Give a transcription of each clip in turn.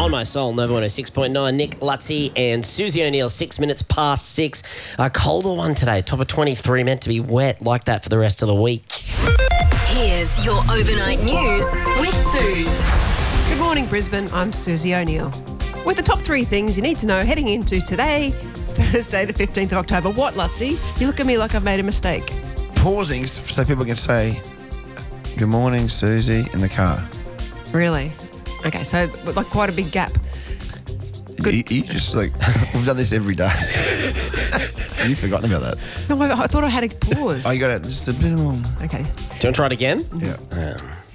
On My Soul, Nova 106.9. Nick Lutzi and Susie O'Neill, 6 minutes past 6. A colder one today, top of 23, meant to be wet like that for the rest of the week. Here's your overnight news with Suze. Good morning, Brisbane. I'm Susie O'Neill. With the top 3 things you need to know heading into today, Thursday, the 15th of October. What, Lutzi? You look at me like I've made a mistake. Pausing so people can say, good morning, Susie, in the car. Really? Okay, so like quite a big gap. You just like, we've done this every day. You've forgotten about that. No, I thought I had a pause. Oh, you got it. Just a bit long. Okay. Do you want to try it again? Yeah.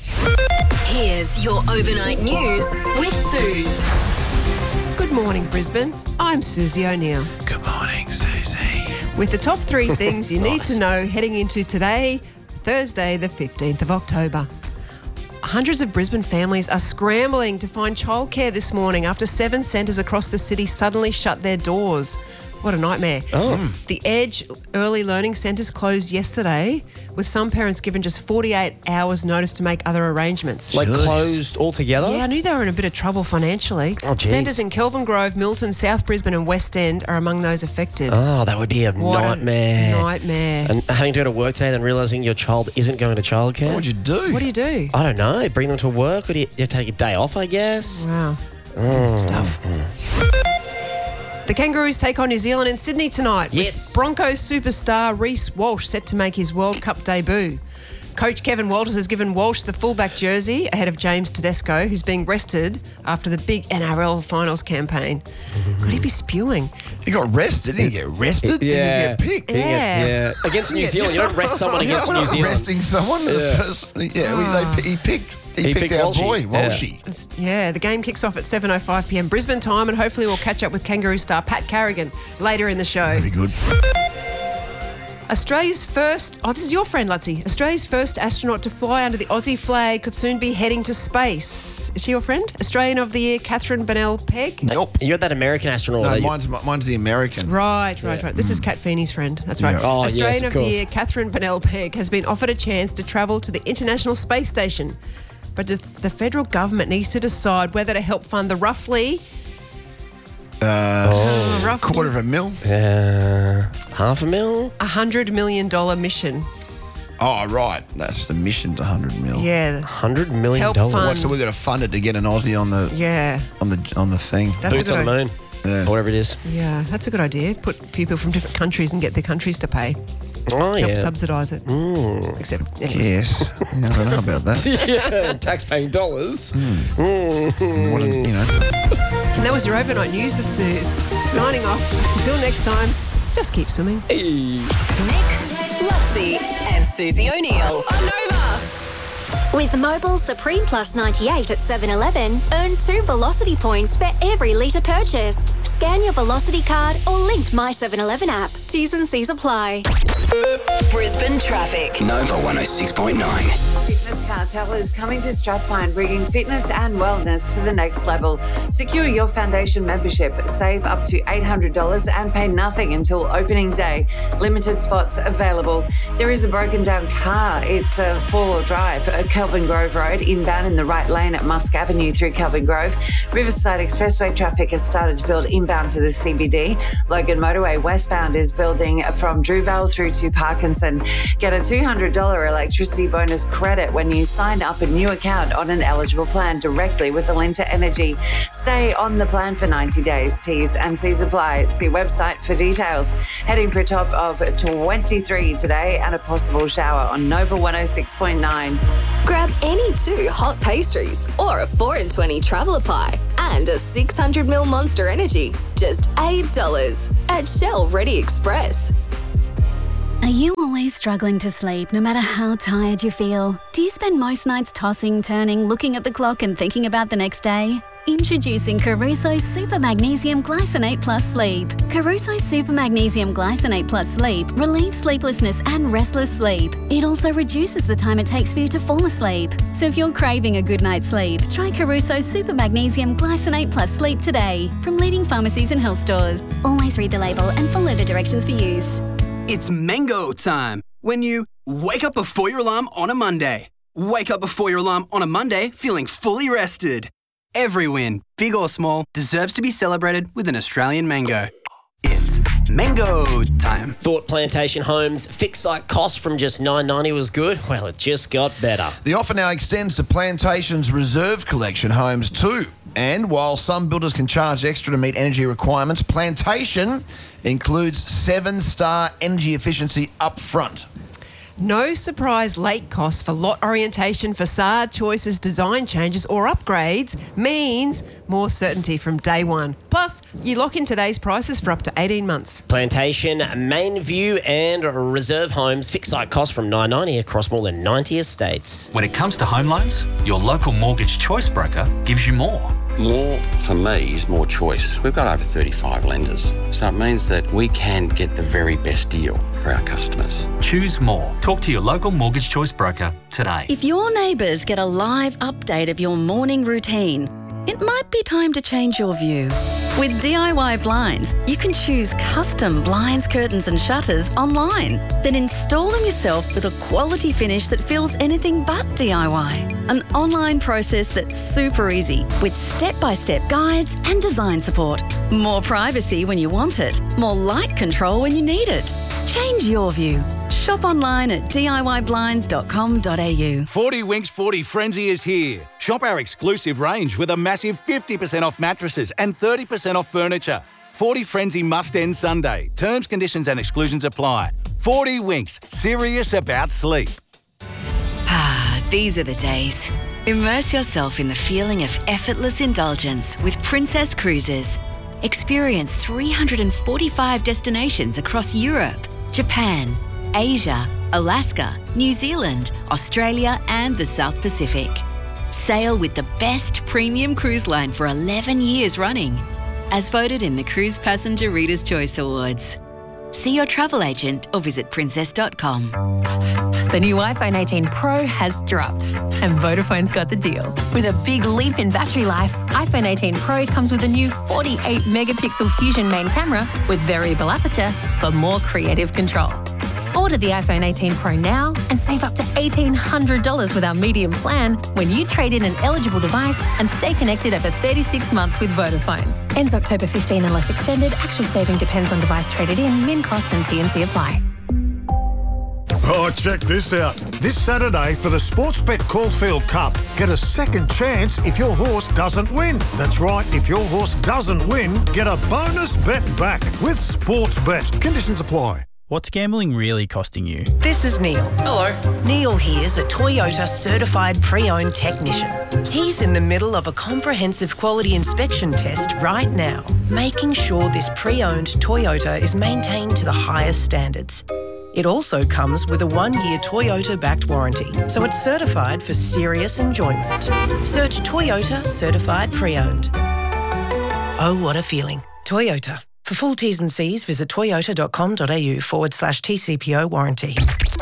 Here's your overnight news with Suze. Good morning, Brisbane. I'm Susie O'Neill. Good morning, Susie. With the top 3 things you need Nice. to know heading into today, Thursday, the 15th of October. Hundreds of Brisbane families are scrambling to find childcare this morning after 7 centres across the city suddenly shut their doors. What a nightmare. The Edge Early Learning Centres closed yesterday, with some parents given just 48 hours notice to make other arrangements. Like Jeez. closed altogether? Yeah, I knew they were in a bit of trouble financially. Oh, geez. Centres in Kelvin Grove, Milton, South Brisbane and West End are among those affected. Oh, that would be a What nightmare. a nightmare. And having to go to work today and then realising your child isn't going to childcare? What would you do? What do you do? I don't know. Bring them to work, or do you take a day off, I guess? Wow. It's tough. The Kangaroos take on New Zealand in Sydney tonight. Yes. With Broncos superstar Reece Walsh set to make his World Cup debut. Coach Kevin Walters has given Walsh the fullback jersey ahead of James Tedesco, who's being rested after the big NRL finals campaign. Could he be spewing? He got rested. Didn't he get rested? Yeah. Didn't he get picked? Yeah. Against New Zealand. You don't rest someone against We're New not Zealand. resting someone. He picked our Walshy. boy, Yeah. Walshy. Yeah, the game kicks off at 7:05 p.m. Brisbane time, and hopefully we'll catch up with Kangaroo star Pat Carrigan later in the show. That'd be good. Australia's first, this is your friend, Lutzi. Australia's first astronaut to fly under the Aussie flag could soon be heading to space. Is she your friend? Australian of the Year, Catherine Bennell Pegg. Nope. You got that American astronaut. No, that you- mine's the American. Right. This is Kat Feeney's friend. That's right. Yeah. Oh, yes, Australian of of the course. Year, Catherine Bennell Pegg, has been offered a chance to travel to the International Space Station. But the federal government needs to decide whether to help fund the roughly $250,000. $500,000? $100 million mission. Oh, right. That's the mission's $100 million. Yeah. $100 million. Help fund. What, so we've got to fund it to get an Aussie on the Yeah. on the thing. That's Boots a on good the idea. moon. Yeah. Or whatever it is. Yeah, that's a good idea. Put people from different countries and get their countries to pay. Oh, Help yeah. subsidise it. Except, Yes. Yeah, I don't know about that. Yeah, tax-paying dollars. What a, And that was your overnight news with Suze. Signing off. Until next time, just keep swimming. Nick, Lutzi, and Susie O'Neill on Nova. With Mobile Supreme Plus 98 at 7-Eleven, earn 2 Velocity points for every litre purchased. Scan your Velocity card or linked My 7-Eleven app. T's and C's apply. Brisbane traffic. Nova 106.9. Fitness Cartel is coming to Strathpine, bringing fitness and wellness to the next level. Secure your foundation membership, save up to $800 and pay nothing until opening day. Limited spots available. There is a broken down car. It's a 4-wheel drive at Kelvin Grove Road, inbound in the right lane at Musk Avenue through Kelvin Grove. Riverside Expressway traffic has started to build inbound to the CBD. Logan Motorway westbound is building from Druvale through to Parkinson. Get a $200 electricity bonus credit when you sign up a new account on an eligible plan directly with Alinta Energy. Stay on the plan for 90 days. T's and C's apply. See website for details. Heading for a top of 23 today and a possible shower on Nova 106.9. Grab any 2 hot pastries or a 4 in 20 traveller pie and a 600ml Monster Energy. Just $8 at Shell Ready Express. Are you always struggling to sleep no matter how tired you feel? Do you spend most nights tossing, turning, looking at the clock and thinking about the next day? Introducing Caruso Super Magnesium Glycinate Plus Sleep. Caruso Super Magnesium Glycinate Plus Sleep relieves sleeplessness and restless sleep. It also reduces the time it takes for you to fall asleep. So if you're craving a good night's sleep, try Caruso Super Magnesium Glycinate Plus Sleep today from leading pharmacies and health stores. Always read the label and follow the directions for use. It's mango time. When you wake up before your alarm on a Monday. Wake up before your alarm on a Monday feeling fully rested. Every win, big or small, deserves to be celebrated with an Australian mango. It's mango time. Thought Plantation Homes fixed site cost from just $9.90 was good? Well, it just got better. The offer now extends to Plantation's Reserve Collection homes too. And while some builders can charge extra to meet energy requirements, Plantation includes 7-star energy efficiency up front. No surprise late costs for lot orientation, facade choices, design changes or upgrades means more certainty from day one. Plus, you lock in today's prices for up to 18 months. Plantation, Main View and Reserve Homes fixed site cost from $9.90 across more than 90 estates. When it comes to home loans, your local mortgage choice broker gives you more. More, for me, is more choice. We've got over 35 lenders, so it means that we can get the very best deal for our customers. Choose more. Talk to your local mortgage choice broker today. If your neighbours get a live update of your morning routine, it might be time to change your view. With DIY Blinds, you can choose custom blinds, curtains and shutters online. Then install them yourself with a quality finish that feels anything but DIY. An online process that's super easy with step-by-step guides and design support. More privacy when you want it. More light control when you need it. Change your view. Shop online at DIYblinds.com.au. 40 Winks 40 Frenzy is here. Shop our exclusive range with a massive 50% off mattresses and 30% off furniture. 40 Frenzy must end Sunday. Terms, conditions and exclusions apply. 40 Winks, serious about sleep. These are the days. Immerse yourself in the feeling of effortless indulgence with Princess Cruises. Experience 345 destinations across Europe, Japan, Asia, Alaska, New Zealand, Australia and the South Pacific. Sail with the best premium cruise line for 11 years running, as voted in the Cruise Passenger Reader's Choice Awards. See your travel agent or visit princess.com. The new iPhone 18 Pro has dropped, and Vodafone's got the deal. With a big leap in battery life, iPhone 18 Pro comes with a new 48-megapixel Fusion main camera with variable aperture for more creative control. Order the iPhone 18 Pro now and save up to $1,800 with our medium plan when you trade in an eligible device and stay connected over 36 months with Vodafone. Ends October 15 unless extended. Actual saving depends on device traded in. Min cost and T&C apply. Oh, check this out. This Saturday for the Sportsbet Caulfield Cup, get a second chance if your horse doesn't win. That's right, if your horse doesn't win, get a bonus bet back with Sportsbet. Conditions apply. What's gambling really costing you? This is Neil. Hello. Neil here's a Toyota certified pre-owned technician. He's in the middle of a comprehensive quality inspection test right now, making sure this pre-owned Toyota is maintained to the highest standards. It also comes with a 1-year Toyota-backed warranty, so it's certified for serious enjoyment. Search Toyota Certified Pre-Owned. Oh, what a feeling. Toyota. For full T's and C's, visit toyota.com.au/TCPO warranty.